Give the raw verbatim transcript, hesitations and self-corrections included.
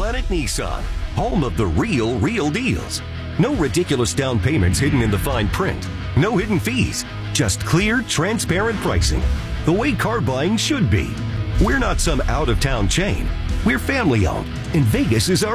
Planet Nissan, home of the real, real deals. No ridiculous down payments hidden in the fine print. No hidden fees. Just clear, transparent pricing. The way car buying should be. We're not some out-of-town chain. We're family-owned, and Vegas is our